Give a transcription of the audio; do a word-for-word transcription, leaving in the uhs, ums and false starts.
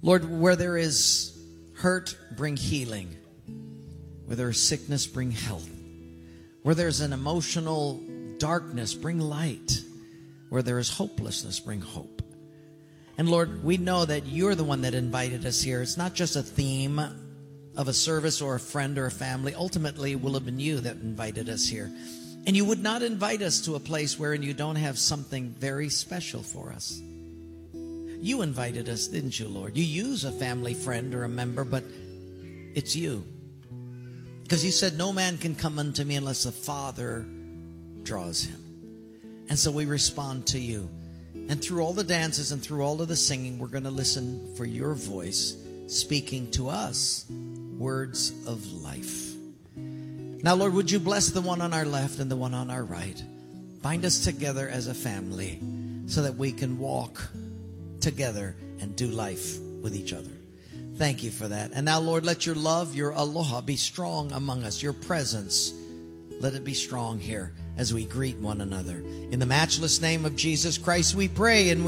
Lord, where there is hurt, bring healing. Where there is sickness, bring health. Where there's an emotional darkness, bring light. Where there is hopelessness, bring hope. And Lord, we know that you're the one that invited us here. It's not just a theme of a service or a friend or a family. Ultimately, it will have been you that invited us here. And you would not invite us to a place wherein you don't have something very special for us. You invited us, didn't you, Lord? You use a family friend or a member, but it's you. Because you said, no man can come unto me unless the Father draws him. And so we respond to you. And through all the dances and through all of the singing, we're going to listen for your voice speaking to us words of life. Now, Lord, would you bless the one on our left and the one on our right? Bind us together as a family so that we can walk together and do life with each other. Thank you for that. And now, Lord, let your love, your aloha be strong among us. Your presence, let it be strong here as we greet one another. In the matchless name of Jesus Christ, we pray and we